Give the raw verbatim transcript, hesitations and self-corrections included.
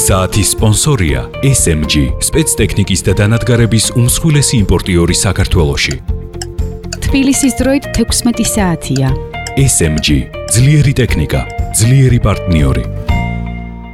საათის სპონსორია ეს ემ ჯი, სპეცტექნიკის და დანადგარების უმსხვილესი იმპორტიორი საქართველოში. თბილისის დროით თექვსმეტი საათია. ეს ემ ჯი, ძლიერი ტექნიკა, ძლიერი პარტნიორი.